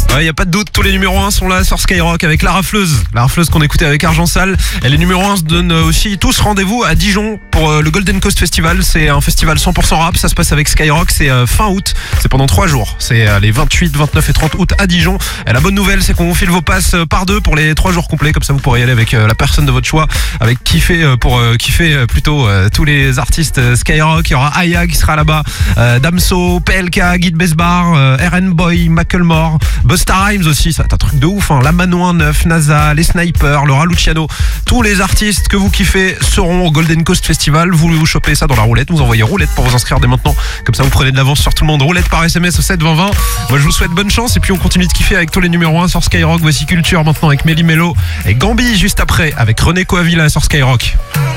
Ouais, y a pas de doute, tous les numéros 1 sont là sur Skyrock avec la rafleuse qu'on écoutait avec Argent Sale. Et les numéros 1 se donnent aussi tous rendez-vous à Dijon pour le Golden Coast Festival. C'est un festival 100% rap, ça se passe avec Skyrock, c'est fin août, c'est pendant 3 jours. C'est les 28, 29 et 30 août à Dijon. Et la bonne nouvelle, c'est qu'on vous file vos passes par 2 pour les 3 jours complets, comme ça vous pourrez y aller avec la personne de votre choix, avec kiffer plutôt tous les artistes Skyrock. Il y aura Aya qui sera là-bas, Damso, PLK, Guide Besbar, RN Boy, Macklemore, Busta Rhymes aussi, ça va être un truc de ouf, hein. La Manouin 9, NASA, les Snipers, Laura Luciano, tous les artistes que vous kiffez seront au Golden Coast Festival. Vous chopez ça dans la roulette, vous envoyez roulette pour vous inscrire dès maintenant, comme ça vous prenez de l'avance sur tout le monde. Roulette par SMS au 7 20 20. Moi je vous souhaite bonne chance et puis on continue de kiffer avec tous les numéros 1 sur Skyrock. Voici Culture maintenant avec Méli Mélo et Gambi juste après avec René Coavilla sur Skyrock.